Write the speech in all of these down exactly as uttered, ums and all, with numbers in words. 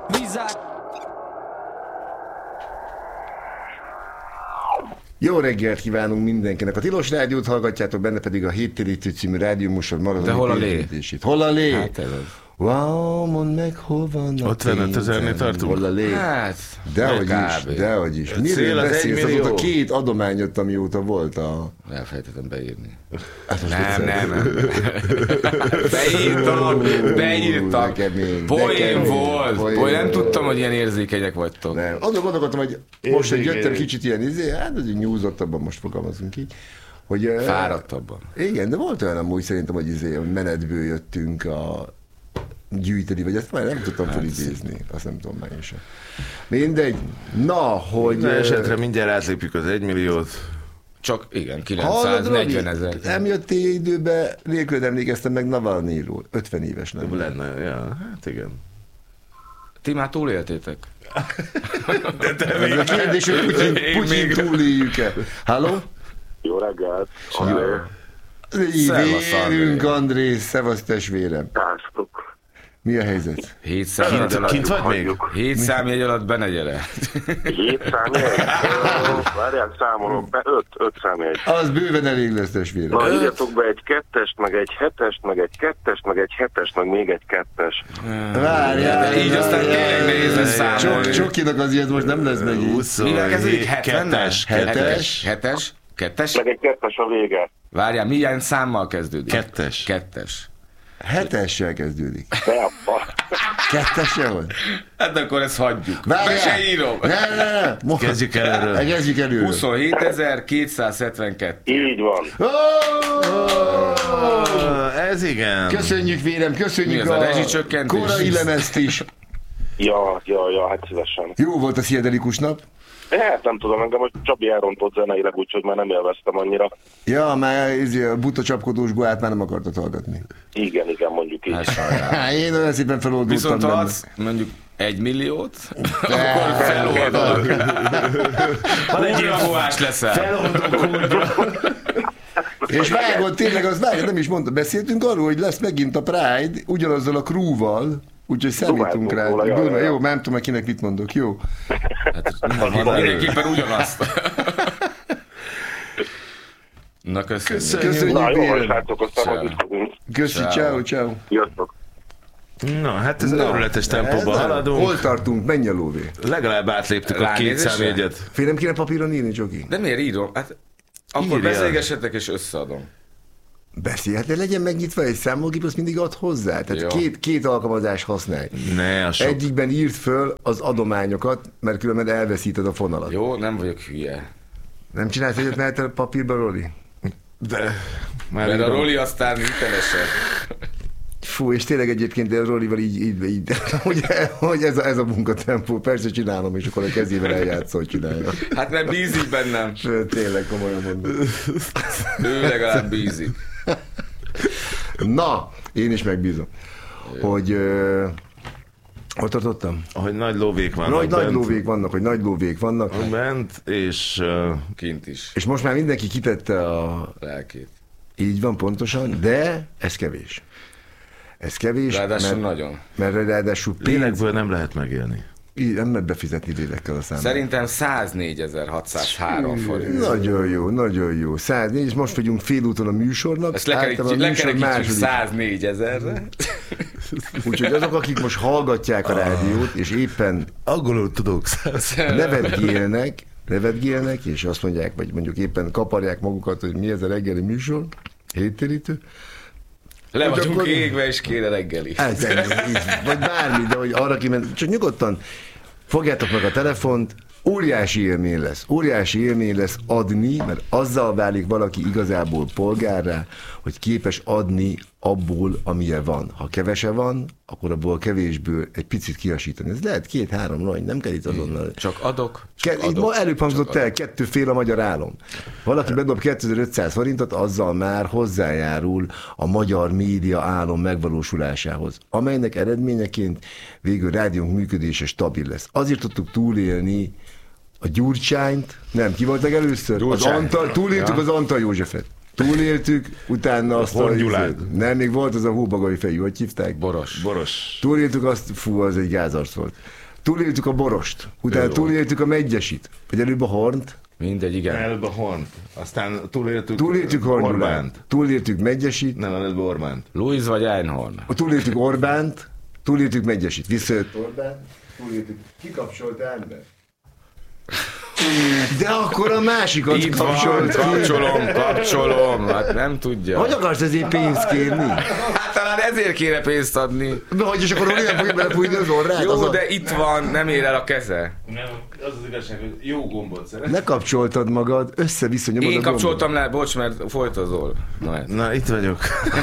Vizák. Jó reggelt kívánunk mindenkinek. A Tilos Rádiót hallgatjátok, benne pedig a Héttérítő című rádióműsor maradó. De hol a lé? Hol a lé? Hát ez az. Wow, mondd meg, hol van a ötvenöt ezernél tartunk? Hol a lé? Hát, dehogy is, dehogy is. Miről beszélsz azóta két adományot, amióta volt a... Elfelejtettem beírni. Hát nem, nem, nem. Beírtam, beírtam. Poén volt. Poén, nem tudtam, hogy ilyen érzékenyek vagytok. Nem. Azon gondolkodtam, hogy most, hogy jöttem kicsit ilyen izé, hát az így nyúzottabban, most fogalmazunk így. Hogy, fáradtabban. Igen, de volt olyan amúgy szerintem, hogy izé, menetből jöttünk a gyűjteni, vagy ezt már nem tudtam hát felidézni, azt nem tudom már én sem. Mindegy. Na, hogy... Na esetre mindjárt átlépjük az egymilliót. Csak igen, kilencszáznegyven ezer. Nem jöttél időbe, nélkül emlékeztem meg Navalnyról. ötven éves nem. Lenne, ja, hát igen. Ti már túléltétek? De te még a kérdés, hogy Putyin, Putyin túléljük-e. Halló? Jó reggelt! Vérünk, André, szevasz testvérem. Társatok. Mi a helyzet? Hét számjegy alatt. Kint vagy még? Hét számjegy alatt be ne gyere. Hét számjegy? Várjál, számolok be. Öt, öt számjegy. Az bőven elég lesz, testvérem. Na, írjatok be egy kettest, meg egy hetest, meg egy kettest, meg egy hetest, meg még egy kettes. Várjál. Így aztán tényleg nehéz lesz számolni. Csokinak az ilyet most nem lesz meg így. Mivel kezdődik? Kettes. Hetes. Hetes. Kettes. Meg egy kettes a vége. Várjál, milyen számmal kezdődik? Kettes. Kettes. Hetessel kezdődik. De abba. Kettessel van? Hát akkor ezt hagyjuk. Várjál! Be se írom. Ne, ne, ne. Kezdjük előről. Kezdjük előről. huszonhétezer-kétszázhetvenkettő. Így van. Oh, ez igen. Köszönjük, vérem, köszönjük a, a korai lemezt is. Ja, ja, ja, hát szívesen. Jó volt a sziedelikus nap? Hát nem tudom, engem most Csabi elrontott zeneileg, úgyhogy már nem élveztem annyira. Ja, már a buta csapkodós golyát már nem akartad hallgatni. Igen, igen, mondjuk így. Hát, én olyan szépen feloldultam. Viszont ha adsz mondjuk egy milliót, akkor feloldalak. Van egy infóás leszel. És vágod, tényleg az vágod, nem is mondta, beszéltünk arról, hogy lesz megint a Pride, ugyanazzal a crewval, úgyhogy számítunk rá. Róla, jaj, jaj. Jó, már nem tudom, kinek mit mondok, jó. Hát, mindenképpen ugyanazt. Na, köszönjük. Köszönjük. Na jó, srácok, aztán majd visszatudunk. Köszi, ciao, ciao. Sziasztok. Na, hát ez örületes tempóban haladunk. Hol tartunk? Menj a lóvé. Legalább átléptük a két számjegyet. Fél nem kéne papíron írni, Csoki? De miért írom? Hát akkor Írjál. beszélgessetek és összeadom. Beszélhet, de legyen megnyitva egy számolgép, azt mindig ad hozzá. Tehát két, két alkalmazás használj. Ne, a sok. Egyikben írd föl az adományokat, mert különben elveszíted a fonalat. Jó, nem vagyok hülye. Nem csinálsz egyet mehet a papírba, Roli? De... Már Mert a írom. Roli aztán hitelesebb. Fú, és tényleg egyébként a Rolival így, így, így hogy, hogy ez, a, ez a munkatempó, persze csinálom, és akkor a kezével eljátszol, hogy csinálja. Hát mert bízik bennem. Tényleg komolyan mondom. Ő legalább bízik. Na, én is megbízom, hogy... Uh, hol tartottam? Hogy nagy lóvék vannak Nagy, bent. nagy lóvék vannak, hogy nagy lóvék vannak. Bent, és... Uh, Kint is. És most már mindenki kitette a... Lelkét. Így van, pontosan, de ez kevés. Ez kevés, Ráadásul mert, nagyon. mert ráadásul pénz, lélekből nem lehet megélni. így nem lehet befizetni lélekkel a számát. Szerintem száznégyezer-hatszázhárom forint. Nagyon jó, nagyon jó. száznégy, és most vagyunk félúton a műsornak. Ezt Általában a műsor lekerekítjük második. száznégyezer-re. Úgyhogy azok, akik most hallgatják a rádiót, és éppen Angolul tudok. nevetgélnek, nevetgélnek, és azt mondják, vagy mondjuk éppen kaparják magukat, hogy mi ez a reggeli műsor, héttérítő. Le Hogy vagyunk akkor- égve, és kéne reggeli. Ez ennyi, így, vagy bármi, de hogy arra kiment, csak nyugodtan fogjátok meg a telefont, óriási élmény lesz. Óriási élmény lesz adni, mert azzal válik valaki igazából polgárrá, hogy képes adni abból, amilyen van. Ha kevese van, akkor abból kevésből egy picit kiasítani. Ez lehet két-három nagy, nem kell itt azonnal. Csak adok, csak Ke- adok. ma előbb hangzott el, kettő fél a magyar álom. Valaki bedob kétezer-ötszáz forintot, azzal már hozzájárul a magyar média álom megvalósulásához, amelynek eredményeként végül rádiónk működése stabil lesz. Azért tudtuk túlélni a Gyurcsányt, nem, ki volt először? Gyurcsány. Az Antal, túléltük Ja. az Antal Józsefet. Túléltük, utána azt a... Hongyulád. Nem, még volt az a hóbagai fejű, hogy hívták? Boros. Boros. Túléltük azt, fú, az egy gázarc volt. Túléltük a borost, utána Ő túléltük a megyesit, vagy előbb a hornt. Mindegy, igen. Előbb a Hornt. Aztán túléltük Túléltük Hornyulánt. Orbánt. Túléltük megyesit. Nem, előbb Orbánt. Louis vagy Einhorn? Túléltük Orbánt. Túléltük megyesit. Visszajött Orbán. Túléltük. Kikapcsolt ember. De akkor a másikat Itt van, kapcsolt. kapcsolom, kapcsolom, hát nem tudja. Hogy akarsz ezért pénzt kérni? Hát talán ezért kéne pénzt adni. De hogy és akkor olyan fogja belefújni az orrát? Jó, az a... de itt van, nem ér el a keze. Nem, az az igazság, hogy jó gombot szeret. Lekapcsoltad magad, össze-vissza nyomod Én a gombot. kapcsoltam le, bocs, mert folytozol. Na, hát. Na, itt vagyok.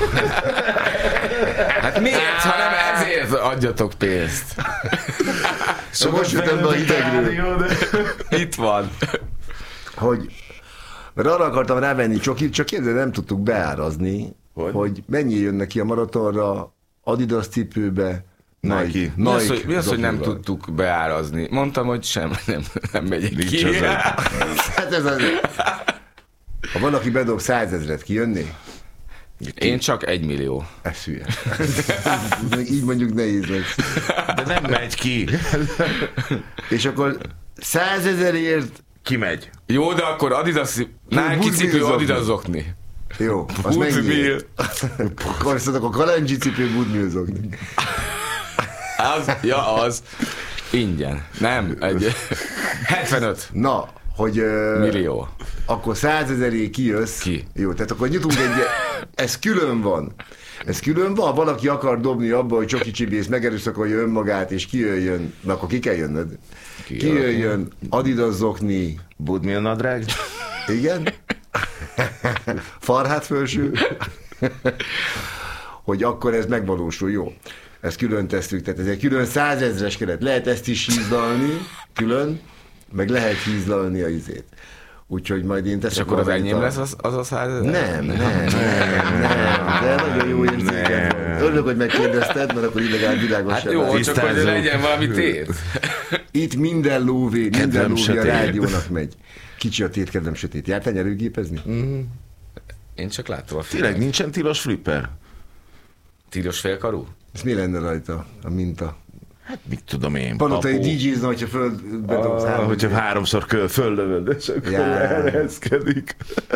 hát miért, ha nem ezért adjatok pénzt? Szóval most jöttem be a hidegről. Itt van. Hogy, mert arra akartam rávenni csokit, csak kérdez, nem tudtuk beárazni, hogy? hogy mennyi jönnek ki a maratonra, Adidas cipőbe, Nike. Nike. Mi az, hogy, mi az, hogy nem dokival. tudtuk beárazni? Mondtam, hogy sem, nem, nem megyek Nincs ki. az a- Hát ez az... Ha valaki bedob százezret, kijönni? Én csak egy millió. Ez hülye. Így mondjuk nehéz lesz. De nem megy ki. És akkor százezerért, Kimegy. Jó, de akkor Adidas, Nike Woodville cipő, zokni. Adidas zokni. jó, az Woodville. mennyi? Akkor szóval a kalandzsi cipő budműzogni. Az, ja, az. Ingyen. Nem, egy hetvenöt Na, hogy... ö, millió. akkor százezeré kijössz. Ki? Jó, tehát akkor nyitunk egy... Ez külön van. Ez külön van, ha valaki akar dobni abba, hogy Csoki Csibész megerőszakolja önmagát, és kijöjjön, na akkor ki kell jönnöd. Ki Kijöjjön Adidas zokni, Budmil nadrág. igen, Farhát fölső, hogy akkor ez megvalósul, jó. Ezt külön tesszük, tehát ez egy külön százezres keret. Lehet ezt is hízlalni, külön, meg lehet hízlalni a izét. Úgyhogy majd én teszek És akkor az valamit enyém a- lesz az, az a százezer? Nem, nem, nem, nem, de nagyon jó érzéked van. Örülök, hogy megkérdezted, mert akkor illegális világos Hát sem jó, áll. csak hogy Tisztázó. legyen valami tét. Itt minden lóvé, minden Kedvem lóvé a sötét. rádiónak megy. Kicsi a tét, kedvem sötét. Jártál nyerőgépezni? Én csak láttam a Tényleg filmet. nincsen tilos flipper? Tilos félkarú? Ez mi lenne rajta a minta? Hát mit tudom én. Palotai papu. dé jézna, hogyha földbedobsz Ah, három. hogyha háromszor kö- földövöd, és akkor Já. leereszkedik.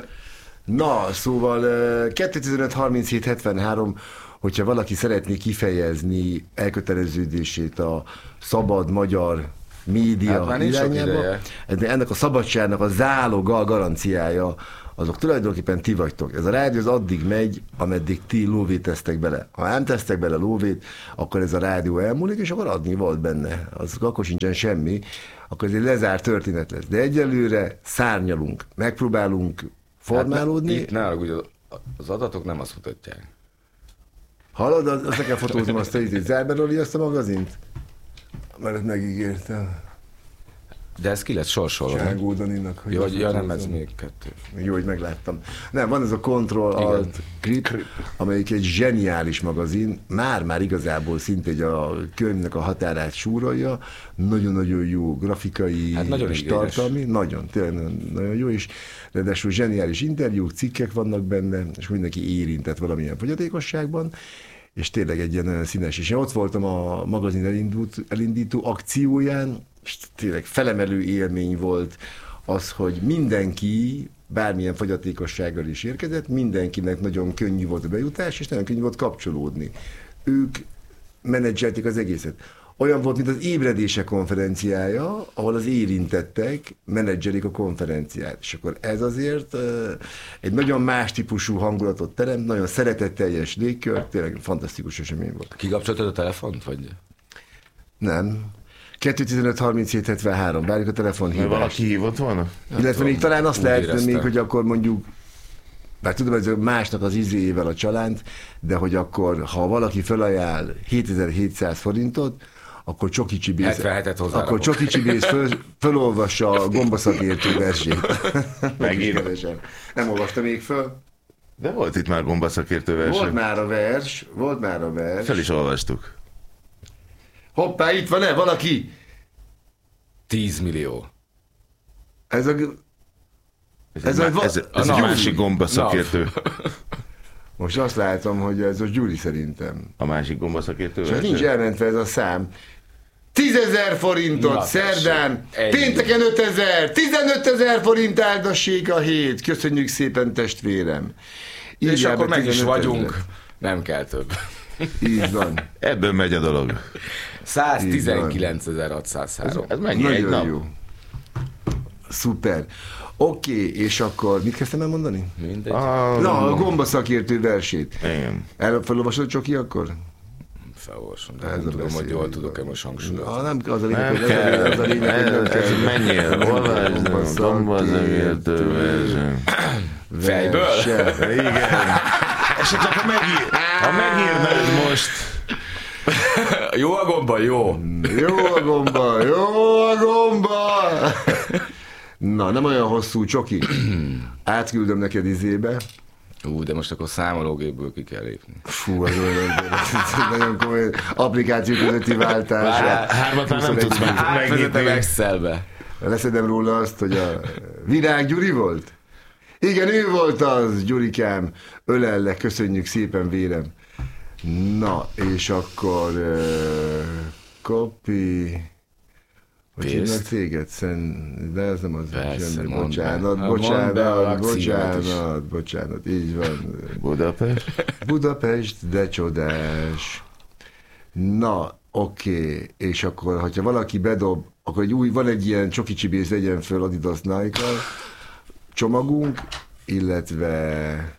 Na, szóval eh, kettő tizenöt harminchét hetvenhárom, hogyha valaki szeretné kifejezni elköteleződését a szabad magyar média Hát már nincs sok irányába, ideje. de ennek a szabadságnak a záloga, a garanciája, azok tulajdonképpen ti vagytok. Ez a rádió az addig megy, ameddig ti lóvét tesztek bele. Ha nem tesztek bele lóvét, akkor ez a rádió elmúlik, és akkor adni volt benne. Az akkor sincsen semmi, akkor ez egy lezárt történet lesz. De egyelőre szárnyalunk, megpróbálunk formálódni. Hát, itt ne arra, hogy az adatok nem azt mutatják. Hallod, az- azt nekem fotózom azt a izét. Zárberoli azt a magazint? Mert ezt megígértem. De ez ki lett sorsolva. nem? Cságó Daninak. hogy Jó, azt hogy ja, nem, ez fotózom. még kettő. Jó, hogy megláttam. Nem, van ez a Control Igen. Alt Grip, amelyik egy zseniális magazin, már-már igazából szinte egy a könyvnek a határát súrolja, nagyon-nagyon jó grafikai Hát nagyon és igényes. tartalmi, nagyon, tényleg nagyon, nagyon jó, és ráadásul zseniális interjúk, cikkek vannak benne, és mindenki érintett valamilyen fogyatékosságban, és tényleg egy ilyen nagyon színes. És én ott voltam a magazin elindult, elindító akcióján, és tényleg felemelő élmény volt az, hogy mindenki bármilyen fogyatékossággal is érkezett, mindenkinek nagyon könnyű volt a bejutás, és nagyon könnyű volt kapcsolódni. Ők menedzselték az egészet. Olyan volt, mint az ébredése konferenciája, ahol az érintettek menedzselik a konferenciát. És akkor ez azért uh, egy nagyon más típusú hangulatot teremt, nagyon szeretetteljes légkör, tényleg fantasztikus esemény volt. Kikapcsoltad a telefont, vagy? Nem. kettő tizenöt harminchét hetvenhárom, várjuk a Mert telefonhívást. valaki hívott volna? Illetve még talán azt úgy lehetne éreztem. még, hogy akkor mondjuk, bár tudom, hogy ez másnak az izéjével a csalánt, de hogy akkor, ha valaki felajánl hétezer-hétszáz forintot, akkor Csoki Csibész, hetvenhetet hozzárakok. akkor Csoki Csibész föl, fölolvassa a gombaszakértő versét. Megint. Kedvesen. Nem olvasta még föl? De volt itt már gombaszakértő Volt verseny. már a vers, volt már a vers. Fel is olvastuk. Hoppá, itt van-e valaki? tíz millió. Ez a... Ez, ez, ez, ez egy másik gomba szakértő. Most azt látom, hogy ez a Gyuri szerintem. A másik gomba szakértő. És nincs elmentve ez a szám. tízezer forintot na, szerdán, pénteken ötezer, tizenötezer forint áldassék a hét. Köszönjük szépen, testvérem. Így és akkor meg is vagyunk, nem kell több. Így van. Ebből megy a dolog. száztizenkilencezer-hatszázhárom. Ez, ez mennyi nagyon egy nap? Jó. Szuper. Oké, okay, és akkor mit kezdtem el mondani? Mindegy. Ah, na, a gomba szakértő versét. Igen. Felolvasod, Csoki, akkor? Felolvasom, de nem tudom, hogy jól tudok-e most hangsúlyozni. Ah, nem, az a lényeg, hogy az a lényeg, hogy nem kell. Menjél, olvasd, gomba szakértő verseny. Fejből? Igen. Esetleg, ha megír, ha megírnád most. Jó a gomba, jó. Jó a gomba, jó a gomba. Na, nem olyan hosszú, Csoki. Átküldöm neked izébe. Ú, de most akkor számológépből ki kell lépni. Fú, az olyan, nagyon komoly applikáció közötti váltás. Hármat már nem tudsz meg megnyitni. Excelbe. Leszedem róla azt, hogy a Virág Gyuri volt? Igen, ő volt az, Gyurikám. Ölellek, köszönjük szépen, vérem. Na, és akkor uh, copy... Hogy hívnak téged? Szen... De ez nem az. Persze, bocsánat, be. bocsánat, be bocsánat, bocsánat, így van. Budapest. Budapest, de csodás. Na, oké, okay. És akkor, hogyha valaki bedob, akkor egy új, van egy ilyen Csoki Csibész legyen föl Adidas Nike csomagunk, illetve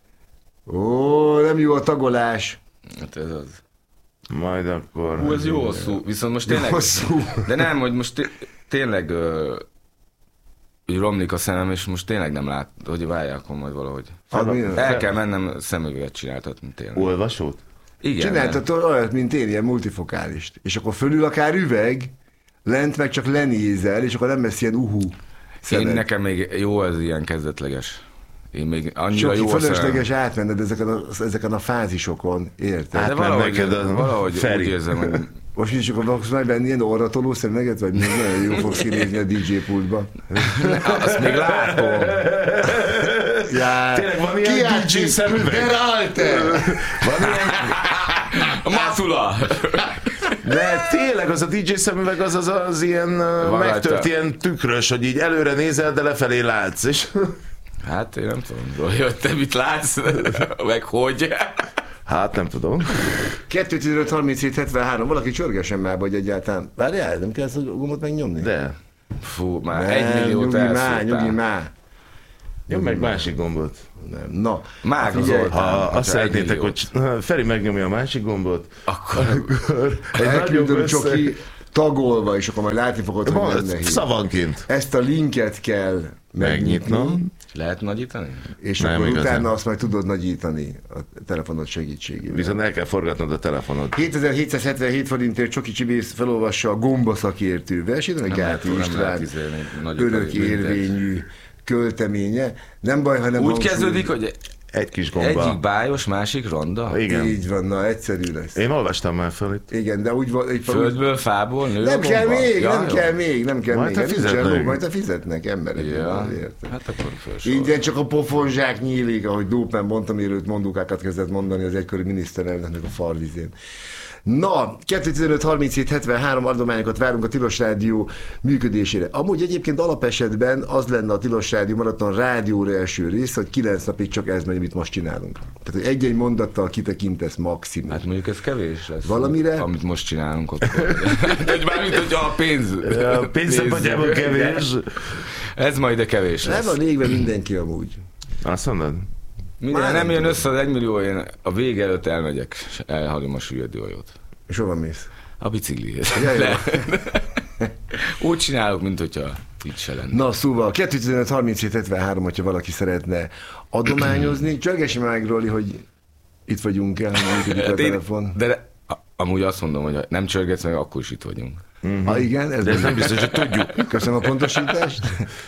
ó, nem jó a tagolás. Hát ez az. Majd akkor... Hú, ez jó hosszú, viszont most tényleg... Hosszú. De nem, hogy most té- tényleg uh, romlik a szemem, és most tényleg nem lát, hogy várják, akkor majd valahogy. Fel, El kell mennem szemüveget csináltatni tényleg. Olvasót? Igen. Csináltatod olyat, mint én, ilyen multifokálist. És akkor fölül akár üveg, lent meg csak lenézel, és akkor nem lesz ilyen uhú szemed. Én nekem még jó ez ilyen kezdetleges. Én még annyira Soki jó fölösleges átmenned ezeken a, ezeken a fázisokon, érted? De valahogy, neked a valahogy Feri. úgy érzem, hogy... Most is akkor fogsz majd benni ilyen orratoló szemüveget, vagy nagyon jó fogsz kinézni a dé dzsé pultba. Azt még látom. Ja, tényleg van ilyen dé dzsé szemüveg? Der Alter! Van ilyen... A Matula! De tényleg az a dé dzsé szemüveg az az, az ilyen megtört, ilyen tükrös, hogy így előre nézel, de lefelé látsz, és... Hát én nem tudom, hogy te mit látsz, meg hogy. Hát nem tudom. kettő tizenöt harminchét hetvenhárom, valaki csörgessen már, vagy egyáltalán. Várjál, nem kell ezt a gomot megnyomni? De. Fú, már nem, egy milliót nyugi már, nyugi elszúrtál. már. Nyom meg másik gombot. Nem. Na, Mágazoltál. Ha azt szeretnétek, hogy Feri megnyomja a másik gombot, Akkor... akkor egy elküldöm Csoki tagolva, és akkor majd látni fogod, hogy nem nehéz. Szavanként. Ezt a linket kell megnyitni. Megnyitnom. Lehet nagyítani? És Nem akkor igazán. utána azt majd tudod nagyítani a telefonod segítségével. Viszont el kell forgatnod a telefonod. hétezer-hétszázhetvenhét forintért Csoki Csibész felolvassa a gomba szakértő versét, ami Gáti István örök érvényű költeménye. Nem baj, hanem úgy hangsúly... kezdődik, hogy Egy kis gomba. egyik bájos, másik ronda? Igen. Így van, na egyszerű lesz. Én olvastam már fel itt. Igen, de úgy van... Egy Földből, fából, nő nem a kell gomba? még, Ja, nem jó. kell még, nem kell Majd még. te Nincsen fizetnek. ló, majd te fizetnek emberek. Ja, Érted? hát akkor felsor. Ingyen csak a pofonzsák nyílik, ahogy Dópen mondta, mielőtt mondókákat kezdett mondani az egykori miniszterelnöknek a farvizén. Na, kettő tizenöt harminchét hetvenhárom adományokat várunk a Tilos Rádió működésére. Amúgy egyébként alapesetben az lenne a Tilos Rádió Maraton rádióra első rész, hogy kilenc napig csak ez megy, amit most csinálunk. Tehát, hogy egy-egy mondattal kitekintesz maximum. Hát mondjuk ez kevés lesz. Valamire? Amit most csinálunk ott. Hogy mármint, hogy a pénz... A pénzszabadjában kevés. Ez majd de kevés Nem lesz. van égve mindenki amúgy. Azt mondod? Minden, Már nem nem jön tudom. össze az egymillió, én a vége előtt elmegyek, és elhagyom a süllyedőhajót. És hova mész? A biciklihez. Ja, jó. Úgy csinálok, mint hogyha itt se lenne. Na, szóval kettő tizenöt harminchét hetvenhárom, hogyha valaki szeretne adományozni. Csörgesse meg, Roli, hogy itt vagyunk el, működik a Hát én- telefon. De a- amúgy azt mondom, hogy ha nem csörgetsz meg, akkor is itt vagyunk. Ah, igen, ez, De ez nem biztos, hogy tudjuk. Köszönöm a pontosítást.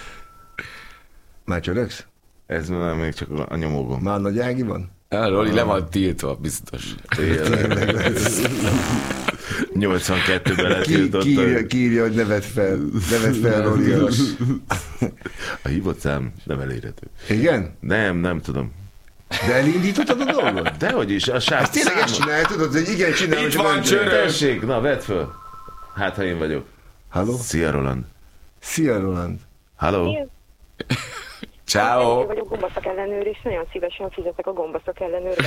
Már csöröksz? Ez már még csak a nyomógom. Már nagy Ági van? A Roli le van tiltva, biztos. Tényleg. nyolcvankettőben letiltott. Kírja, hogy nevet fel. Nevet fel, Roli. A hívott szám nem elérhető. Igen? Nem, nem tudom. De elindítottad a dolgot? Dehogy is, a srác. Ezt tényleg ezt csinálj, tudod, hogy igen, csinálj. Itt van csörös. Tessék, na vedd föl. Hát, ha én vagyok. Halló? Szia, Roland. Szia, Roland. Halló? Ciao. Én vagyok gombaszak ellenőr, és nagyon szívesen fizetek a gombaszak ellenőrre.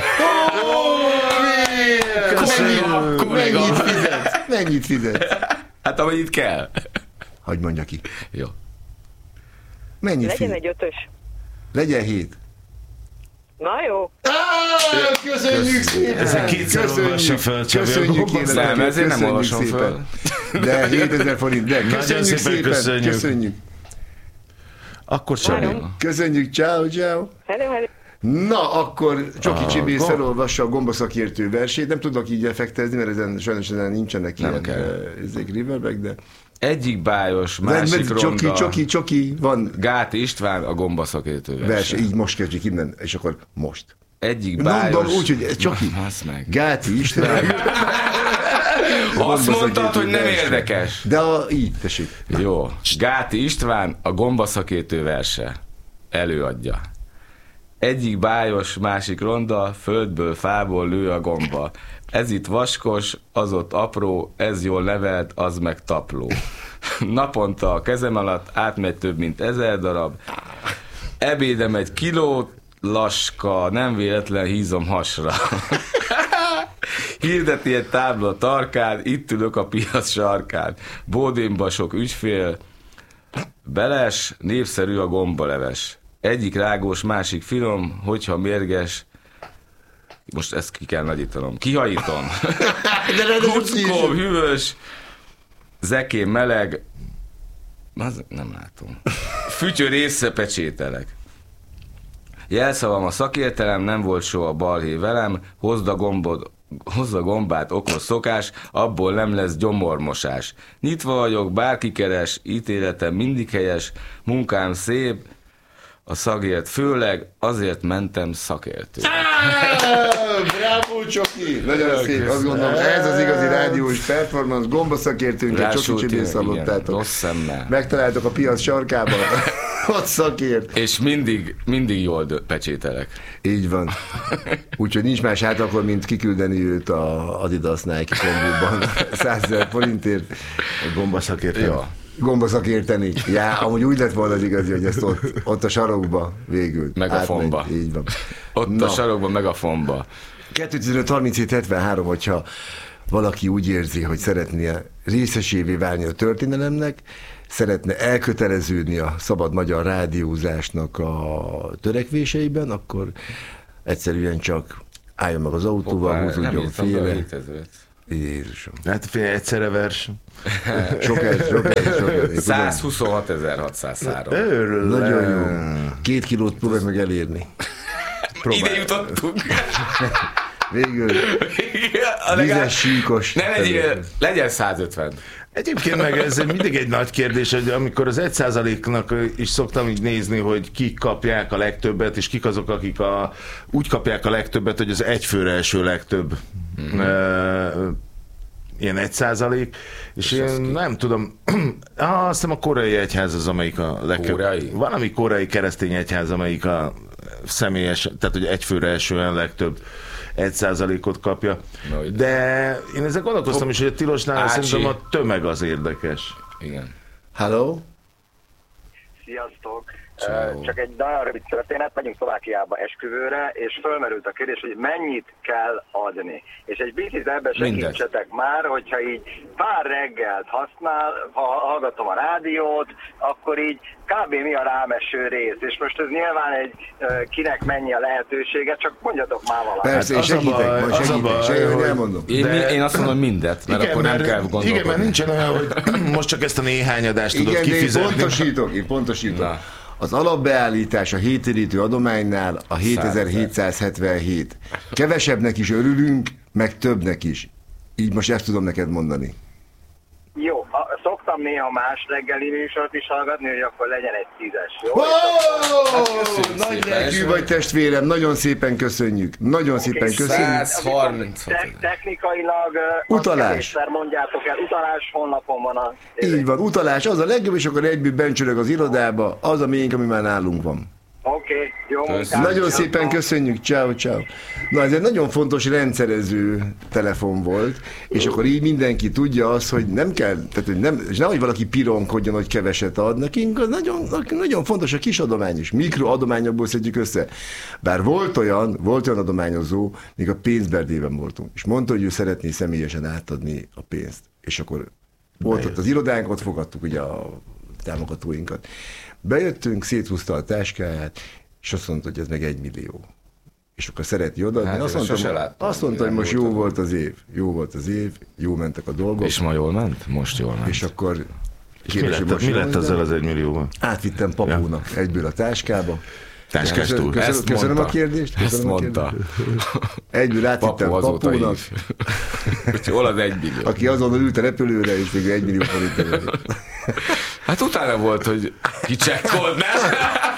Köszönjük! Mennyit fizet? Mennyit fizet? Hát amennyit kell. Hagy mondja ki. Jó. Mennyit Legyen fizet? egy ötös. Legyen hét. Na jó. Ah, köszönjük szépen! Ezen kétszer olvassa fel, Csabi. Köszönjük Nem, énekeket, ezért nem köszönjük olvasom szépen. föl. De hétezer forint, de Nagyon köszönjük szépen szépen, köszönjük. köszönjük. Akkor Csabi. Köszönjük, ciao, ciao. Hello, hello. Na, akkor Csoki Ah, Csibész gomb- felolvassa a gombaszakértő versét. Nem tudok így effektezni, mert ezen sajnos ezen nincsenek Nem ilyen kell. uh, ezek riverback, de... Egyik bájos, de másik csoki, ronda. csoki, csoki, van Gáti István a gombaszakértő verse. verse. Így most kezdjük innen, és akkor most. Egyik Mondom bájos... úgy, hogy Csoki, Hasz meg. Gáti István, Azt mondtad, gombaszakértő hogy nem verse. érdekes. De a, így, tessék. Jó. Gáti István a gombaszakértő verse. Előadja. Egyik bájos, másik ronda, földből, fából lő a gomba. Ez itt vaskos, az ott apró, ez jól nevelt, az meg tapló. Naponta a kezem alatt átmegy több mint ezer darab. Ebédem egy kilót, laska, nem véletlen hízom hasra. Hirdeti egy tábla tarkán, itt ülök a piac sarkán. Bódénba sok ügyfél, beles, népszerű a gombaleves. Egyik rágós, másik finom, hogyha mérges, most ezt ki kell nagyítanom. Kihajítom. Kuckó, hűvös, zekén meleg, az nem látom. Fütyör észre pecsételek. Jelszavam a szakértelem, nem volt soha balhé velem, hozd a gombod, hozd a gombát, okos szokás, abból nem lesz gyomormosás. Nyitva vagyok, bárki keres, ítéletem mindig helyes, munkám szép, a szagért főleg, azért mentem szakértő. Bravo, Csoki! Nagyon szép, azt gondolom, ez az igazi rádiós performance, gombaszakértőnket, Csoki Csibész hallottátok. Rossz szemmel. Megtaláltok a piac sarkában, ott szakért. És mindig, mindig jól dö- pecsételek. Így van. Úgyhogy nincs más hát akkor, mint kiküldeni őt a Adidas Nike kombóban százezer forintért. A gombaszakértő. Jó. Gombaszakérteni. Já, amúgy úgy lett volna az igazi, hogy ezt ott, ott a sarokba végül. Megafonba. átmegy. Így van. Ott Na. a sarokban, meg a fonba. kettőtizenöt harminchét hetvenhárom, hogyha valaki úgy érzi, hogy szeretne részesévé válni a történelemnek, szeretne elköteleződni a szabad magyar rádiózásnak a törekvéseiben, akkor egyszerűen csak álljon meg az autóval, húzódjon félre. Jézusom. Hát fél egyszerre vers. Sok ez, sok ez, sok ez. százhuszonhatezer-hatszázhárom. Örülök. Nagyon jó. Két kilót próbálj meg elérni. Ide jutottunk. Végül A legalább- vizes, síkos. Ne legyél, legyen százötven. Egyébként meg ez mindig egy nagy kérdés, hogy amikor az egy százaléknak is szoktam így nézni, hogy kik kapják a legtöbbet, és kik azok, akik a, úgy kapják a legtöbbet, hogy az egyfőre eső legtöbb mm-hmm. uh, ilyen egy százalék, és, és én nem tudom, ah, azt hiszem a koreai egyház az, amelyik a legtöbb. Koreai? Valami koreai keresztény egyház, amelyik a személyes, tehát hogy egyfőre esően legtöbb egy százalékot kapja. No, de én ezzel gondolkoztam is, hogy a tilosnál Ácsi. szerintem a tömeg az érdekes. Igen. Hello? Sziasztok! Ciao. Csak egy nagyon rövid történet, megyünk Szlovákiába esküvőre, és fölmerült a kérdés, hogy mennyit kell adni. És egy picit ebbe segítsetek már, hogyha így pár reggelt használ, ha hallgatom a rádiót, akkor így kb. Mi a rámeső rész. És most ez nyilván egy kinek mennyi a lehetősége, csak mondjatok már valamit. Persze, én az a segítek, baj- majd az a segítek, baj, segítek, hogy hogy- elmondom. Én, De- mi, én azt mondom mindet, mert igen, akkor nem kell gondolkodni. Igen, mert nincsen olyan, hogy most csak ezt a néhány adást tudod Igen, de én kifizetni. pontosítok, én pontosítok. Na. Az alapbeállítás a hétérítő adománynál a hétezer-hétszázhetvenhét. Kevesebbnek is örülünk, meg többnek is. Így most ezt tudom neked mondani. Jó, a, szoktam néha más reggeli műsort is hallgatni, hogy akkor legyen egy tízes, jó? Oh, nagy lelkű vagy testvérem, nagyon szépen köszönjük. Nagyon szépen okay, köszönjük. száz harminc Te- technikailag utalás. mondjátok el, utalás honlapon van a... Így van, utalás, az a legjobb, és akkor egyből bencsörög az irodába, az a miénk, ami már nálunk van. Oké, okay, jó munkát. Nagyon szépen köszönjük, ciao, ciao. Na, ez egy nagyon fontos rendszerező telefon volt, és akkor így mindenki tudja azt, hogy nem kell, tehát hogy nem, és nehogy valaki pironkodjon, hogy keveset ad nekünk, az nagyon, nagyon fontos a kis adomány is, mikroadományokból szedjük össze. Bár volt olyan, volt olyan adományozó, még a pénzberdében voltunk, és mondta, hogy ő szeretné személyesen átadni a pénzt, és akkor volt ott az irodánk, ott fogadtuk ugye a támogatóinkat. Bejöttünk, széthúzta a táskáját, és azt mondta, hogy ez meg egy millió. És akkor szereti odaadni. Hát, azt mondta, láttam, azt mondta hogy most jó volt az év. Jó volt az év, jó mentek a dolgok. És ma jól ment? Most jól ment. És akkor... És mi lett, mi lett ezzel az egymillióval? Átvittem papúnak ja. egyből a táskába. Táskás túl. Köszönöm, köszönöm a kérdést. Köszönöm Ezt mondta. Egyből átvittem papúnak. Hogy hol az egy millió? Aki azonnal ült a repülőre, és még egy millió forint. Hát utána volt, hogy kicsekkold, nem?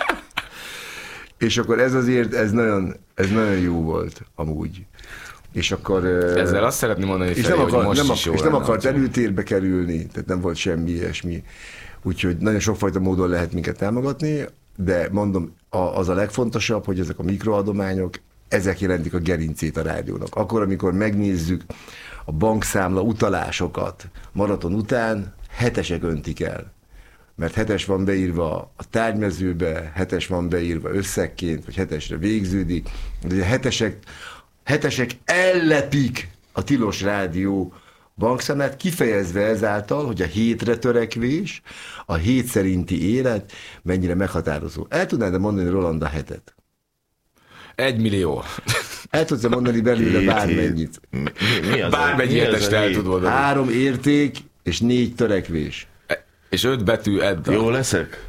És akkor ez azért, ez nagyon, ez nagyon jó volt amúgy. És akkor... Ezzel azt szeretném mondani, és felé, nem akar, hogy most nem, is jó És nem lenne, akart hogy... előtérbe kerülni, tehát nem volt semmi ilyesmi. Úgyhogy nagyon sokfajta módon lehet minket támogatni, de mondom, az a legfontosabb, hogy ezek a mikroadományok, ezek jelentik a gerincét a rádiónak. Akkor, amikor megnézzük a bankszámla utalásokat maraton után, hetesek öntik el. Mert hetes van beírva a tárgymezőbe, hetes van beírva összegként, vagy hetesre végződik. De a hetesek, hetesek ellepik a Tilos Rádió bankszámlát, kifejezve ezáltal, hogy a hétre törekvés, a hét szerinti élet mennyire meghatározó. El tudnád mondani Roland a hetet? Egy millió. El tudsz mondani belőle bármennyit? Mi, mi az Bármennyi hetest el tud mondani. Három érték és négy törekvés. És öt betű edda. Jó leszek?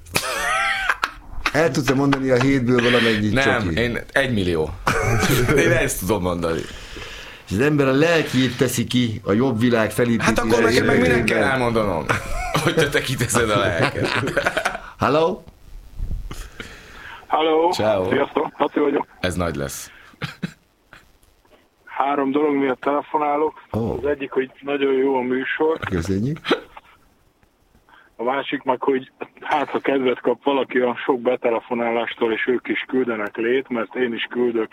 El tudsz mondani a hétből valamennyit? Nem, csoki? én egy millió. Én ezt tudom mondani. És az ember a lelkiét teszi ki a jobb világ felépítésére. Hát akkor nekem meg minek kell elmondanom, hogy te kiteszed a lelket. Hello? Halló, Ciao. Sziasztok, Laci vagyok. Ez nagy lesz. Három dolog miatt telefonálok. Oh. Az egyik, hogy nagyon jó a műsor. Köszönjük. A másik meg, hogy hát ha kedvet kap valaki a sok betelefonálástól, és ők is küldenek lét, mert én is küldök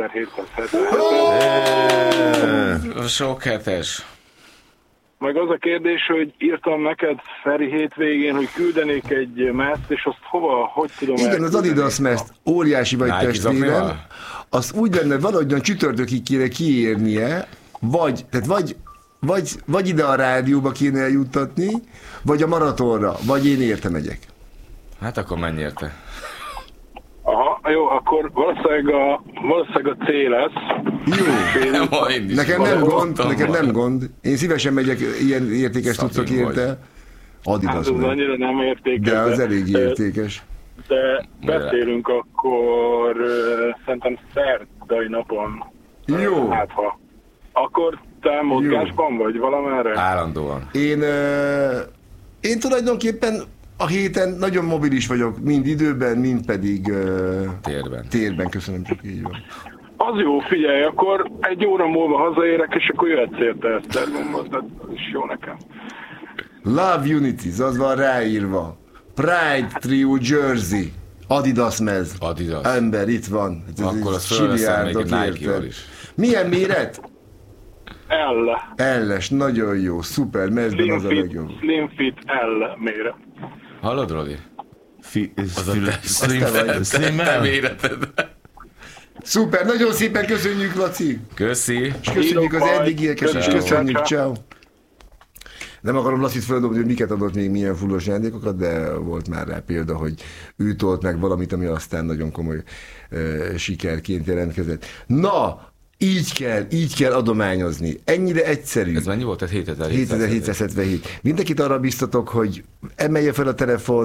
hétezer-hétszázhetvenhetet. Sok hetes. Meg az a kérdés, hogy írtam neked Feri hétvégén, hogy küldenék egy meszt, és azt hova, hogy tudom Igen, az Adidas meszt, óriási vagy Nike testvérem. zaknival? Az úgy lenne, valahogyan csütörtökig kéne kiérnie, vagy, tehát vagy, vagy, vagy ide a rádióba kéne eljuttatni, vagy a maratonra, vagy én érte megyek. Hát akkor menj érte. Aha, jó, akkor valószínűleg a, valószínűleg a C lesz. Jó. Nem, én is Nekem nem gond, nekem van. nem gond. Én szívesen megyek ilyen értékes Szabin tudszak érte. Adidas Hát ez meg. annyira nem értékes. De az de- elég értékes. De beszélünk akkor uh, szerintem szerdai napon. Jó. Hát ha. Akkor te mozgásban vagy valamerre? Állandóan. Én, ö, én tulajdonképpen a héten nagyon mobilis vagyok, mind időben, mind pedig ö, Térben. térben. Köszönöm, csak így van. Az jó, figyelj, akkor egy óra múlva hazaérek, és akkor jöhetsz érte Esztergomhoz, de az is jó nekem. Love Unity, az van ráírva. Pride Trio Jersey. Adidas mez. Adidas. Ember, itt van. Ez Akkor egy azt fölveszem még csiliárdok, egy Nike-val érted? is. Milyen méret? L. Elles, nagyon jó, szuper, mezben Slim az a fit, legjobb. slim fit L méret. Hallod, Rodi? Fi, Az a te, slim, te vagy. slim, te slim, méreted. Szuper, nagyon szépen köszönjük, Laci. Köszi. És köszönjük az Írok, eddigieket, és bye. köszönjük, Ciao. ciao. Nem akarom Lacit feldobni, hogy miket adott még, milyen fullos ajándékokat, de volt már rá példa, hogy ő tolt meg valamit, ami aztán nagyon komoly uh, sikerként jelentkezett. Na, így kell, így kell adományozni. Ennyire egyszerű. Ez mennyi volt? Tehát hétezer-hétszáz. hétezer-hétszázhetvenhét. Mindenkit arra biztatok, hogy emelje fel a telefont,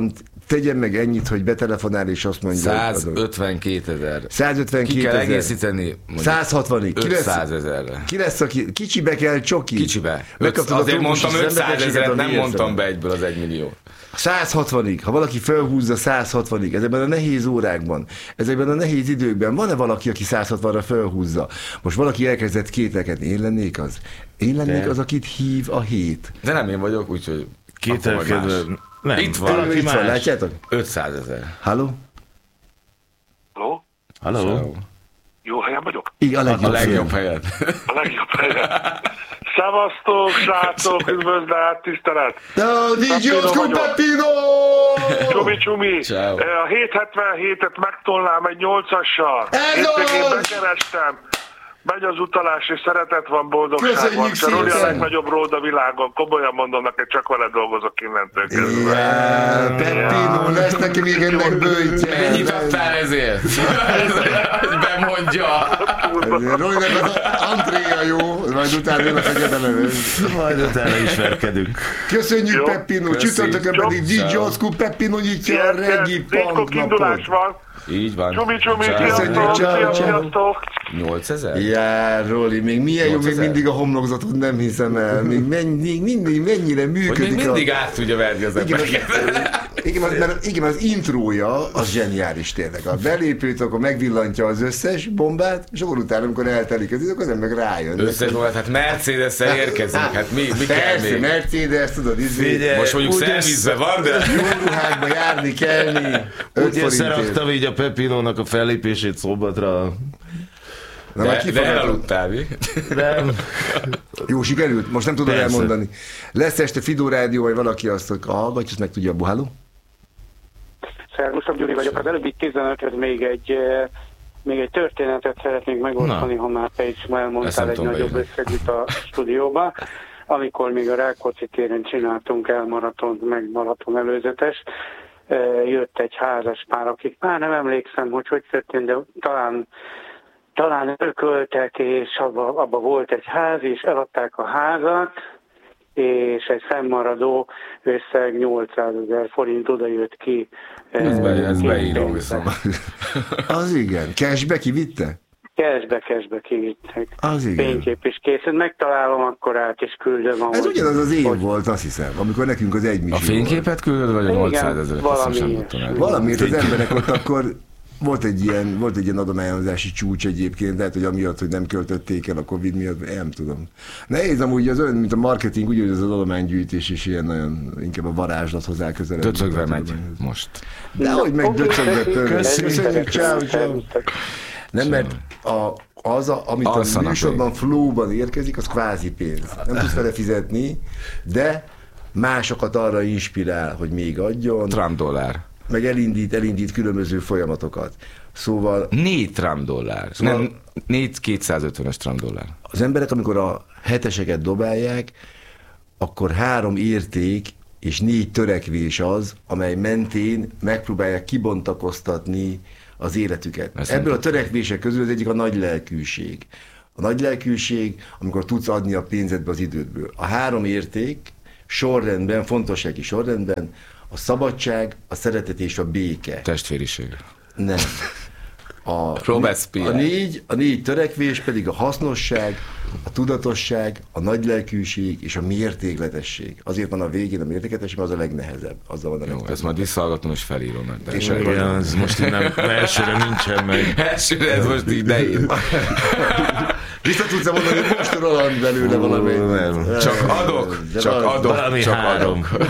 tegyen meg ennyit, hogy betelefonál, és azt mondja... százötvenkétezer. százötvenkétezer. Ki kell egészíteni? százhatvanig. ötszázezerre. Ki lesz, aki... Kicsibe kell csoki. Kicsibe. Azért mondtam ötszázezret, nem mondtam be egyből az egymillió. százhatvanig, ha valaki felhúzza százhatvanig, ezekben a nehéz órákban, ezekben a nehéz időkben, van-e valaki, aki százhatvanra felhúzza? Most valaki elkezdett kételkedni, én lennék az? Én lennék De. az, akit hív a hét. De nem én vagyok, úgyhogy... Kételkedő. Nem, itt van, valaki más. Van, látjátok? ötszázezer. Halló? Halló? Halló? Jó helyen vagyok? Igen, a legjobb, a legjobb helyen. A legjobb helyen. Szevasztok, srácok, üdvözlet, tisztelet! No, dé jé Oszkó Peppino! Csumi, csumi! Ciao. A hétszázhetvenhétet megtolnám egy nyolcassal. Hétvégén bekerestem. Megy az utalás, és szeretet van, boldogság van. Roli a legnagyobb ród a világon. Komolyan mondom neked, csak vele dolgozok innentől kezdve. Yeah, Peppino, lesz neki még ennek bőjtje. Mennyit adtál ezért? Bemondja. Rolinak az Andréa jó, majd utána jön a fegyedelem. Majd utána ismerkedünk. Köszönjük, Peppino. Csütörtökön pedig dé jé Oszkó Peppino nyitja a Regi Punk napot. Így van. Csumi, csumi, Köszönjük, ciao, ciao. nyolcezer? Já, Roli, még milyen jó, még mindig a homlokzatod, nem hiszem el. Még mindig, mindig mennyire működik. Hogy még mindig a... át tudja verni az embereket. Igen, az, mert, igen, az intrója az zseniális tényleg. A belépőt, akkor megvillantja az összes bombát, és akkor utána, amikor eltelik az idő, az ember rájön. Összes bombát, hát Mercedes-szel érkezünk, hát mi, mi kell még? Mercedes, tudod, izé. Most mondjuk szervizbe van, de... Jó ruhákba járni, kelni. Úgy összeraktam így a Peppinónak a fellépését Szombatra. Na, de, de elaludtál, mi? Nem. Jó, sikerült? Most nem tudom Persze. elmondani. Lesz este Fidó Rádió, vagy valaki azt hallgatja, azt meg tudja, Buháló? Szervuszom, Gyuri vagyok. Az előbbi tizenötöd még egy, még egy történetet szeretnék megosztani, ha már te is elmondtál egy nagyobb összegűt a stúdióba. Amikor még a Rákóczi téren csináltunk elmaratont, meg maraton előzetes, jött egy házas pár, akik már nem emlékszem, hogy hogy történt, de talán talán örököltek, és abba, abba volt egy ház, és eladták a házat, és egy fennmaradó összeg nyolcszázezer forint oda jött ki. Ez, be, ez beírom viszont. Az igen. Cashbe kivitte? Cashbe, cashbe kivittek. Az igen. Fénykép is készült. Megtalálom, akkor át is küldöm. Ez ahogy, ugyanaz az év hogy... volt, azt hiszem, amikor nekünk az egy A fényképet küldöd, vagy a nyolcszázezeret? Valami. Valamiért az emberek ott akkor volt egy ilyen, volt egy ilyen adományozási csúcs egyébként, lehet, hogy amiatt, hogy nem költötték el a Covid miatt, nem tudom. Nehéz amúgy az olyan, mint a marketing, úgy, hogy az adománygyűjtés is ilyen nagyon, inkább a varázslathoz áll közelebb. Döcögve megy most. De hogy meg döcögve pörög. Köszönjük, ciao, ciao. Nem, mert a, az, a, amit a műsorban flow-ban érkezik, az kvázi pénz. Nem tudsz vele fizetni, de másokat arra inspirál, hogy még adjon. Trump dollár. Meg elindít, elindít különböző folyamatokat. Szóval... Négy Trump dollár. Szóval nem, négy kétszázötvenes Trump dollár. Az emberek, amikor a heteseket dobálják, akkor három érték és négy törekvés az, amely mentén megpróbálják kibontakoztatni az életüket. Ezt Ebből a törekvések közül az egyik a nagy lelkűség. A nagy lelkűség, amikor tudsz adni a pénzedbe az idődből. A három érték sorrendben, fontossági sorrendben, a szabadság, a szeretet és a béke. Testvériség. Nem. A, Robespierre. A négy, a négy törekvés pedig a hasznosság, a tudatosság, a nagylelkűség és a mértékletesség. Azért van a végén a mértékletesség, mert az a legnehezebb. Azzal van a Jó, ezt majd visszahallgatom és felírom. Mert és igen, ez most így nem, elsőre nincsen meg. Elsőre ez most így ne ír. Vissza tudsz mondani, hogy most Roland belőle valami. Nem. Csak adok, csak adok, valami csak három. adok.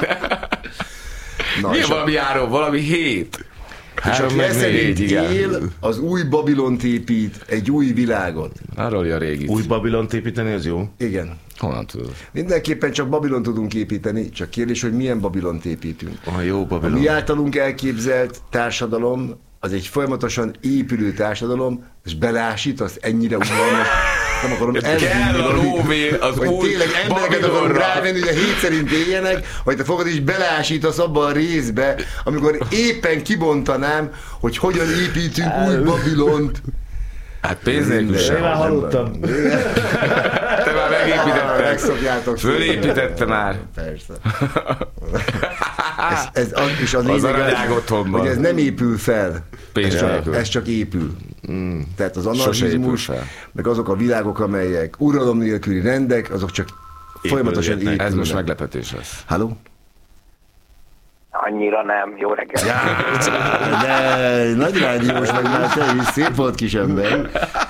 Na, milyen valami három? Valami hét? És aki eszerint él, az új Babilont épít, egy új világot. Arról a régit. Új Babilont építeni, az jó? Igen. Honnan tudod? Mindenképpen csak Babilont tudunk építeni, csak kérdés, hogy milyen Babilont építünk. A jó Babilon. A mi általunk elképzelt társadalom, az egy folyamatosan épülő társadalom, és belásítasz ennyire unalmas. Nem akarom kell a lóvé az hogy új tényleg embereket akarom rávenni, hogy a hét szerint éljenek, vagy te fogod is belásítasz abba a részbe, amikor éppen kibontanám, hogy hogyan építünk új Babilont. Hát pénz nélkül sem. Én már hallottam. Te már megépítetted. Megszokjátok. Fölépítette már. Persze. Ez, ez az, és az, az lényeg, hogy ez nem épül fel. Ez csak, ez csak épül. Mm. Tehát az anarchizmus, meg azok a világok, amelyek uralom nélküli rendek, azok csak épül, folyamatosan épülnek. Ez most meglepetés lesz. Halló? Annyira nem. Jó reggelt. Ja, de nagy rádiós meg már te is, szép volt kis ember.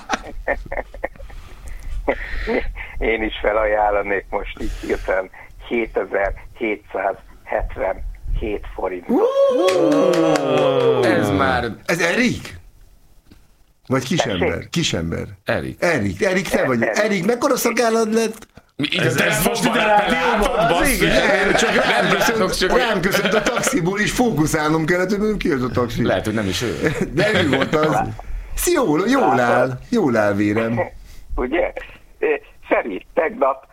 Én is felajánlanék most így hirtelen hétezer-hétszázhetvenhét forint. Uh, ez már... Ez Erik? Vagy kisember? Kisember. Erik. Erik, Erik, te vagy. Erik, Erik mekkora szakállad lett? Ez, ez most ide rádióban, basszus. Csak rám köszönt, csak rám köszönt a taxiból, és fókuszálnom kellett, hogy mondom, ki az a taxi. Lehet, hogy nem is ő. De ő volt az. Jól, jól áll, jól áll vérem. Ugye? Feri, tegnap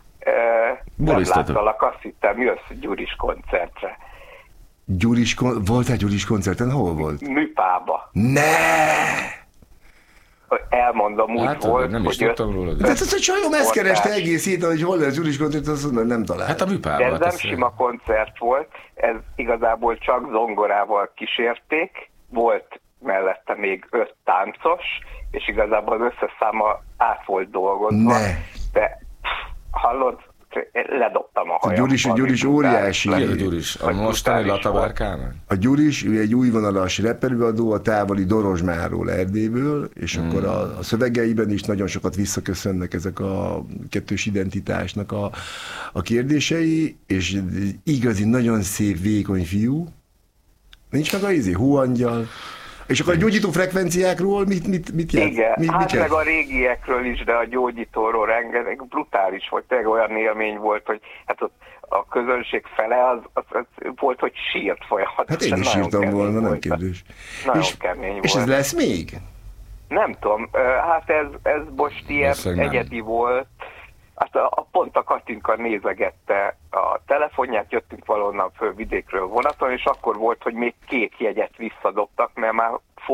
nem láttalak, azt hittem, jössz Gyuris koncertre. Gyuris kon- Voltál Gyuris koncerten? Hol volt? Műpába. Ne! Elmondom, úgy hát, volt, nem is hogy... tudtam róla. De hát az, hogy sajom ezt kereste egész héten, hogy hol lesz Gyuris koncert, azt mondom, nem talál. Hát a műpában. De ez nem sima koncert volt, ez igazából csak zongorával kísérték, volt mellette még öt táncos, és igazából az összes száma át volt dolgozva. Ne. De pff, hallod, ledobtam a hajam. A Gyuris, a Gyuris óriási. Lehet a Gyuris. A mostani Latabárkán? A Gyuris, ő egy újvonalas reperőadó a távoli Dorozsmáról, Erdélyből, és hmm. akkor a, a szövegeiben is nagyon sokat visszaköszönnek ezek a kettős identitásnak a, a kérdései, és igazi, nagyon szép, vékony fiú. Nincs meg a izé, hóangyal. És akkor a gyógyító frekvenciákról mit, mit, mit jelent? Igen, mit, hát mit meg a régiekről is, de a gyógyítóról rengeteg, brutális volt, tényleg olyan élmény volt, hogy hát ott a közönség fele az, az, az volt, hogy sírt folyamatosan. Hát én is sírtam volna, nem kérdés. Nagyon és, kemény volt. És ez lesz még? Nem tudom, hát ez, ez most ilyen egyedi volt. Hát a, a pont a Katinka nézegette a telefonját, jöttünk valahonnan föl vidékről vonaton, és akkor volt, hogy még két jegyet visszadobtak, mert már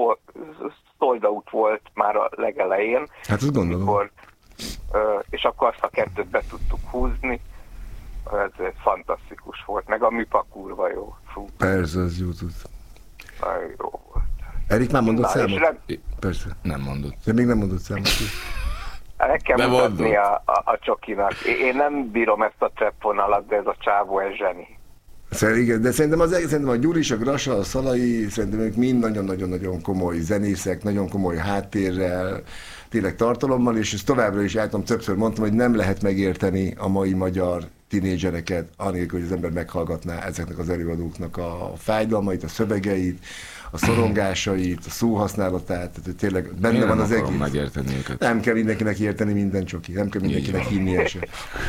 sold out volt már a legelején. Hát azt gondolom. Mikor, és akkor azt a kettőt be tudtuk húzni. Ez fantasztikus volt, meg a műpa kurva jó. Fú. Persze, az jó tud. Nagyon jó volt. Erik már mondott számot? Nem... Persze. Nem mondott. De még nem mondott számot. Meg kell mutatni a, a, a csokinak. Én nem bírom ezt a treppvonalat, de ez a csávó, ez zseni. Igen, de szerintem, az, szerintem a Gyuris, a Grasa, a Szalai, szerintem ők mind nagyon-nagyon-nagyon komoly zenészek, nagyon komoly háttérrel, tényleg tartalommal, és ezt továbbra is álltam, többször mondtam, hogy nem lehet megérteni a mai magyar tinédzsereket, anélkül, hogy az ember meghallgatná ezeknek az előadóknak a fájdalmait, a szövegeit, a szorongásait, a szóhasználatát, tehát tényleg benne Én van nem az egész. Megérteni őket. Nem kell mindenkinek érteni minden csoki, nem kell mindenkinek hinnie se.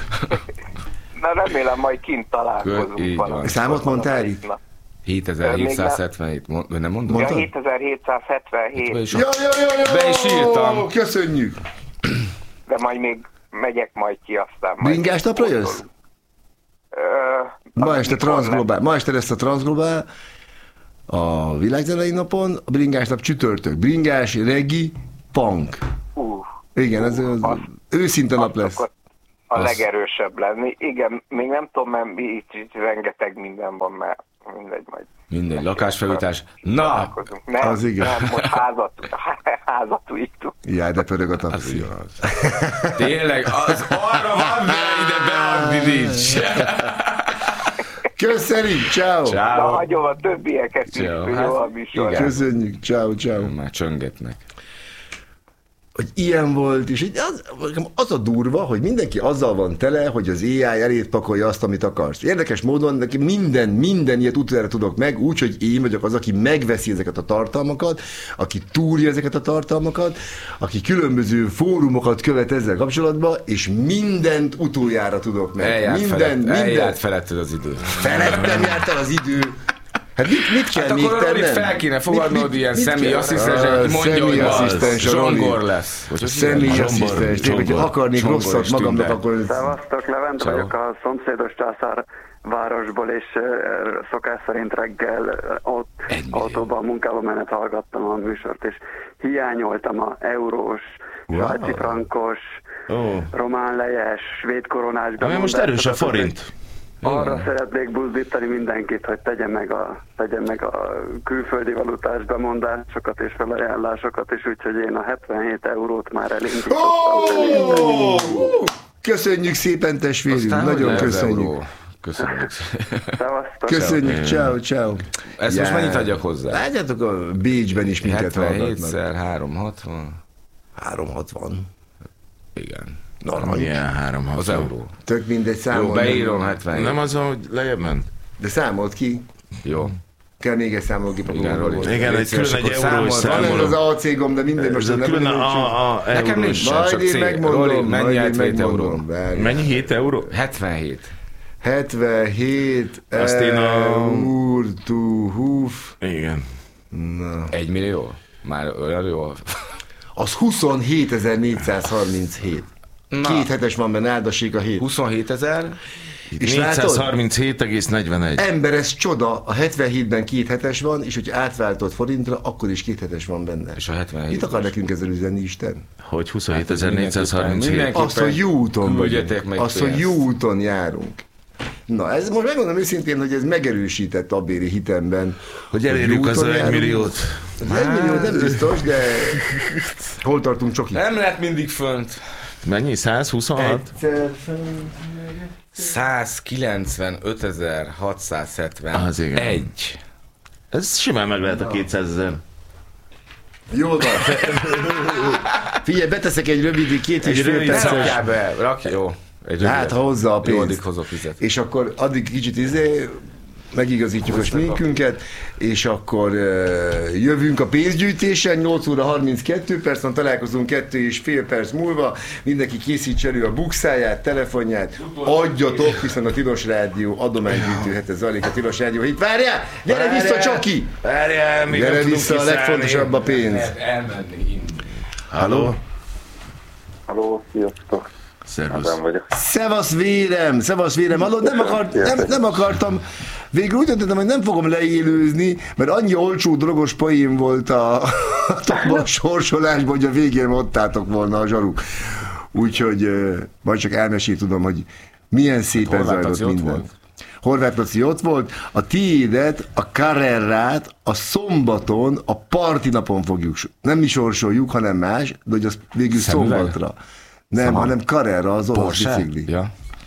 Na remélem, majd kint találkozunk valami. Számot mondtál itt? hétezer-hétszázhetvenhét, nem mondod? Ja, hétezer-hétszázhetvenhét. Ja, ja, ja, ja, be is írtam. Köszönjük. De majd még megyek majd ki, aztán majd... Bringás napra jössz? Ma este Transglobál. Ma este lesz a Transglobál a világzenei napon, a Bringás nap csütörtök. Bringás, regi, punk. Uh, Igen, ez az, az őszinte nap lesz. A az... legerősebb lenni. Igen, még nem tudom, mert itt, itt rengeteg minden van, mert mindegy majd. Mindegy, lakásfelújítás. Na! Nem, az igen. Nem, most házat, házat újítunk. Jaj, de pörög a taxi. Tényleg, az arra van, de ide beadni nincs. Köszönjük, ciao. Na, hagyom a többieket is, hogy jó a műsor. Köszönjük, ciao, ciao. Már csöngetnek. Hogy ilyen volt, és az, az a durva, hogy mindenki azzal van tele, hogy az á i elét pakolja azt, amit akarsz. Érdekes módon neki minden, minden ilyet utoljára tudok meg, úgyhogy én vagyok az, aki megveszi ezeket a tartalmakat, aki túrja ezeket a tartalmakat, aki különböző fórumokat követ ezzel kapcsolatban, és mindent utoljára tudok meg. Eljárt minden, felett, minden. Eljárt feletted az idő. Felettem járt el az idő. Hát mit, mit kell hát még akkor tennem? fel kéne fogadnod ilyen személyasszisztens, hogy mondja, hogy az zsongor lesz. Személyasszisztens, hogy akarnék rosszat magamnak, akkor... Szevasztok, Levent vagyok a szomszédos Császár városból, és szokás szerint reggel ott autóban a munkába menet hallgattam a műsort, és hiányoltam a eurós, svájci frankos, román lejes, svéd koronás. Most erős a forint. Arra Igen. szeretnék buzdítani mindenkit, hogy tegye meg a, tegye meg a külföldi valutás bemondásokat és felajánlásokat, és úgyhogy én a hetvenhét eurót már elindítottam. Oh! Köszönjük szépen, testvérünk, nagyon köszönjük. Euró. Köszönjük. Köszönjük, ciao, ciao. Ezt most mennyit adjak hozzá? Látjátok, a Bécsben is minket hallgatnak. hetvenhétszer háromszázhatvan. háromszázhatvan. Igen. Na, ilyen háromszázhatvan. Az euró. Tök mindegy számol. Jó, beírom hetvenhét. Nem az, hogy lejjebb ment? De számolt ki. Jó. Kell még egy számológépet. Igen, Roli. Igen, egy külön egy euró is számolom. Van ez az á cé gomb, de minden most nem külön a, a nekem nincs sem, csak C. Roli, mennyi hetvenhét euró? Mennyi? hét euró? hetvenhét. hetvenhét Azt én a... Urtu húf. Igen. Na. Egy millió? Már olyan jó. Az huszonhétezer-négyszázharminchét. Két hetes van benne, áldassék a hét. huszonhétezer. négyszázharminchét egész negyvenegy. Ember, ez csoda. A hetvenhétben két hetes van, és hogy átváltott forintra, akkor is két hetes van benne. És a hetvenhét. Mit akar nekünk ezzel üzenni Isten? Hogy huszonhétezer-négyszázharminchét. Azt, hogy jó úton vagyunk. Azt, hogy jó úton járunk. Na, ez most megmondom őszintén, hogy ez megerősített abbéri hitemben. Hogy elérjük az egymilliót. Az egymillió nem biztos, de hol tartunk csoki? Nem lehet mindig fönt. Mennyi? százhuszonhat? százkilencvenötezer-hatszázhetvenegy. Ez simán meg lehet a kétszázezer. Jó van. Figyelj, beteszek egy rövid, két és fél perces. Rakj, jó. Hát, ha hozza a pénzt. Jó, addig hozok vizet. És akkor addig kicsit izé, megigazítjuk a sminkünket, és akkor uh, jövünk a pénzgyűjtésen, nyolc óra harminckettő percen találkozunk kettő és fél perc múlva, mindenki készíts elő a bukszáját, telefonját, adjatok, hiszen a Tilos Rádió adománygyűjtő hete zajlik a Tilos Rádió. Itt várjál! Gyere várjál, vissza, Csoki! Várjál, még gyere vissza, a legfontosabb a pénz. Elmenni. Halló? Halló, sziasztok! Szervusz. Szevasz vérem, szevasz vérem, hallod, nem, akart, nem, nem akartam, végül úgy döntöttem, hogy nem fogom leélőzni, mert annyi olcsó drogos poén volt a, a sorsolásban, hogy a végén ott álltok volna a zsaruk. Úgyhogy majd csak elmesél tudom, hogy milyen szépen zajlott minden. Horváth Laci ott volt, a tiédet, a Carrerát a szombaton, a parti napon fogjuk, nem mi sorsoljuk, hanem más, de hogy az végül Szemüveg? Szombatra. Nem, Szama. hanem Carrera, az olasz bicikli. Ja.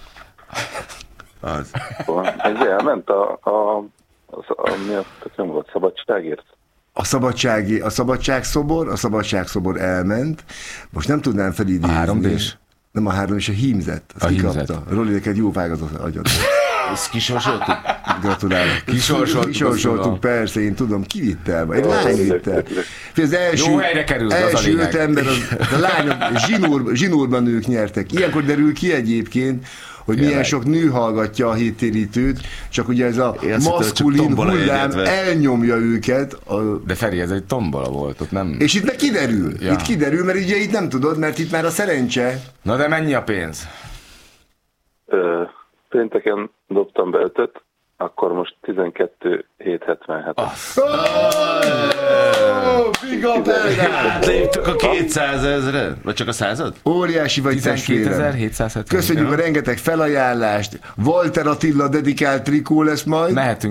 Az. Ez elment a, a, a, a, mi a, nem volt szabadságért? A szabadsági, a szabadságszobor, a szabadságszobor elment. Most nem tudnám felidézni. A három dés? Nem a három, és a hímzett. Azt a kikapta. Roli, neked jó vágazott agyat. Ezt kisorsoltuk? Gratulálok. Kisorsoltuk. Kisorsoltuk, persze, én tudom, ki vitt el. Egy lány vitt el. Az első, jó helyre került, első az a öt ember, az, a lányok zsinór, zsinórban nők nyertek. Ilyenkor derül ki egyébként, hogy milyen sok nő hallgatja a héttérítőt, csak ugye ez a maszkulin hullám elnyomja őket. A... De Feri, ez egy tombola volt, ott nem... És itt meg kiderül. Ja. Itt kiderül, mert ugye itt nem tudod, mert itt már a szerencse. Na de mennyi a pénz? Ö, pénteken dobtam be ötöt, akkor most tizenkettő hétszázhetvenhet. Léptük a kétszázezre? Vagy csak a század? Óriási vagy, testvérem. Köszönjük a rengeteg felajánlást. Walter Attila dedikált trikó lesz majd. Mehetünk.